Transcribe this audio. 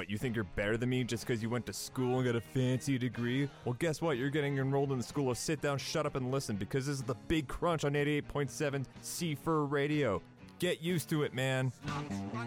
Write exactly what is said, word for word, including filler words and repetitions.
What, you think you're better than me just because you went to school and got a fancy degree? Well, guess what? You're getting enrolled in the school of sit down, shut up, and listen, because this is the Big Crunch on eighty-eight point seven C four Radio. Get used to it, man.